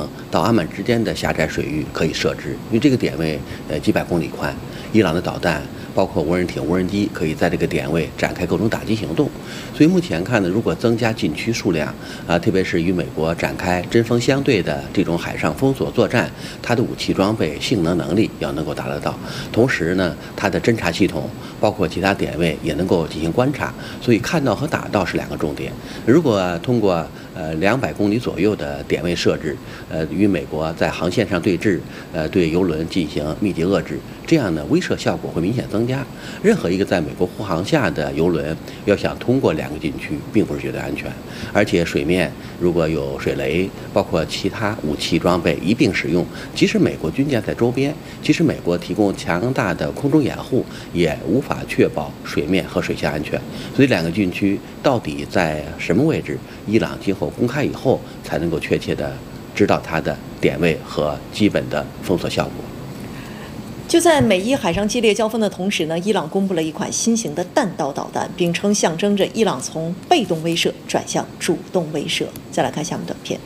到阿曼之间的狭窄水域可以设置，因为这个点位几百公里宽，伊朗的导弹包括无人艇、无人机可以在这个点位展开各种打击行动。所以目前看呢，如果增加禁区数量特别是与美国展开针锋相对的这种海上封锁作战，它的武器装备、性能力要能够达得到，同时呢，它的侦察系统包括其他点位也能够进行观察。所以看到和打到是两个重点。如果通过200公里左右的点位设置，与美国在航线上对峙，对油轮进行密集遏制，这样呢威慑效果会明显增加。任何一个在美国护航下的油轮要想通过2个禁区，并不是绝对安全，而且水面如果有水雷，包括其他武器装备一并使用，即使美国军舰在周边，即使美国提供强大的空中掩护，也无法确保水面和水下安全。所以2个禁区到底在什么位置，伊朗今后公开以后才能够确切的知道它的点位和基本的封锁效果。 就在美伊海上激烈交锋的同时呢，伊朗公布了一款新型的弹道导弹，并称象征着伊朗从被动威慑转向主动威慑。再来看下面短片。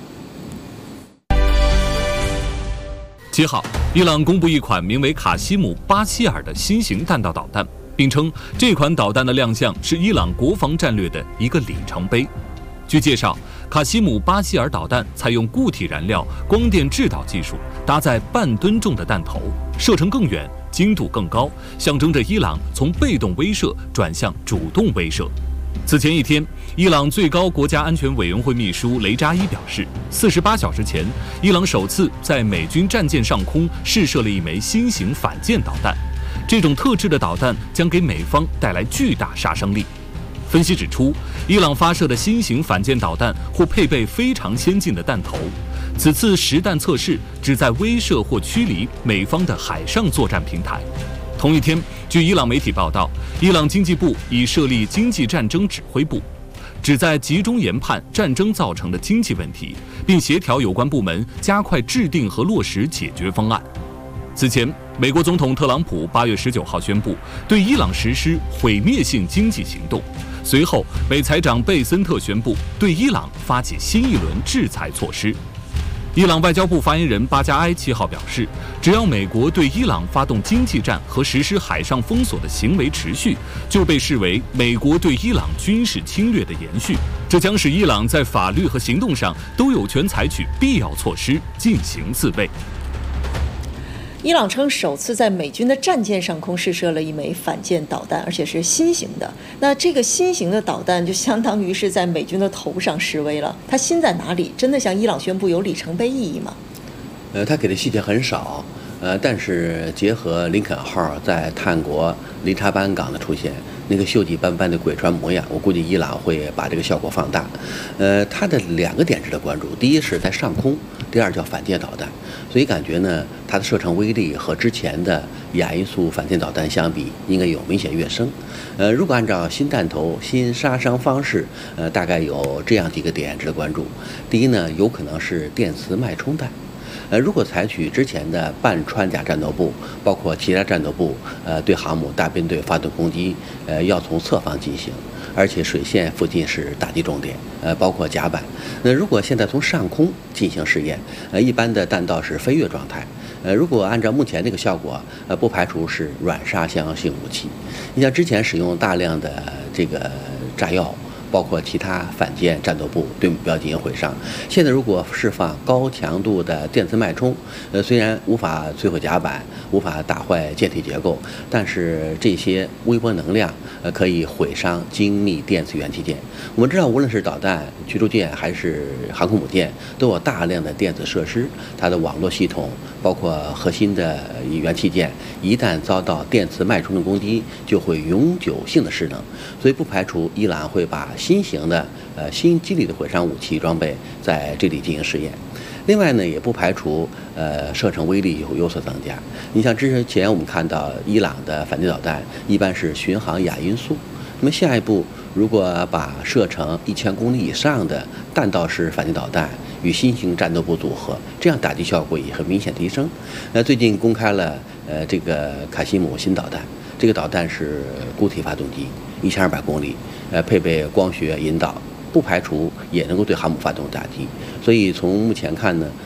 7号，伊朗公布一款名为卡西姆巴希尔的新型弹道导弹，并称这款导弹的亮相是伊朗国防战略的一个里程碑。据介绍，卡西姆巴希尔导弹采用固体燃料光电制导技术，搭载半吨重的弹头，射程更远，精度更高，象征着伊朗从被动威慑转向主动威慑。此前一天，伊朗最高国家安全委员会秘书雷扎伊表示，48小时前，伊朗首次在美军战舰上空试射了一枚新型反舰导弹。这种特制的导弹将给美方带来巨大杀伤力。分析指出，伊朗发射的新型反舰导弹或配备非常先进的弹头。此次实弹测试旨在威慑或驱离美方的海上作战平台。同一天，据伊朗媒体报道，伊朗经济部已设立经济战争指挥部，旨在集中研判战争造成的经济问题，并协调有关部门加快制定和落实解决方案。此前，美国总统特朗普8月19号宣布对伊朗实施毁灭性经济行动。随后，美财长贝森特宣布对伊朗发起新一轮制裁措施。伊朗外交部发言人巴加埃7号表示，只要美国对伊朗发动经济战和实施海上封锁的行为持续，就被视为美国对伊朗军事侵略的延续，这将使伊朗在法律和行动上都有权采取必要措施进行自卫。 伊朗称首次在美军的战舰上空试射了一枚反舰导弹，而且是新型的。那这个新型的导弹就相当于是在美军的头上示威了。它新在哪里？真的向伊朗宣布有里程碑意义吗？ 它给的细节很少，但是结合林肯号在泰国黎查班港的出现，那个锈迹斑斑的鬼船模样，我估计伊朗会把这个效果放大。它的2个点值得关注，第一是在上空，第二叫反舰导弹。所以感觉呢，它的射程威力和之前的亚音速反舰导弹相比，应该有明显跃升。如果按照新弹头、新杀伤方式，大概有这样几个点值得关注。第一呢，有可能是电磁脉冲弹。如果采取之前的半穿甲战斗部，包括其他战斗部，对航母大编队发动攻击，要从侧方进行，而且水线附近是打击重点，包括甲板。那如果现在从上空进行试验，一般的弹道是飞跃状态。如果按照目前这个效果，不排除是软杀伤性武器。你像之前使用大量的这个炸药，包括其他反舰战斗部对目标进行毁伤。现在如果释放高强度的电磁脉冲，虽然无法摧毁甲板，无法打坏舰体结构，但是这些微波能量可以毁伤精密电子元器件。我们知道，无论是导弹、驱逐舰还是航空母舰，都有大量的电子设施，它的网络系统包括核心的元器件，一旦遭到电磁脉冲的攻击，就会永久性的失能。所以不排除伊朗会把新型的新机理的毁伤武器装备在这里进行试验。另外呢，也不排除射程威力有所增加。你像之前我们看到伊朗的反舰导弹一般是巡航亚音速，那么下一步如果把射程1000公里以上的弹道式反舰导弹与新型战斗部组合，这样打击效果也很明显提升。最近公开了这个卡西姆新导弹，这个导弹是固体发动机，1200公里，配备光学引导，不排除也能够对航母发动打击。所以从目前看呢，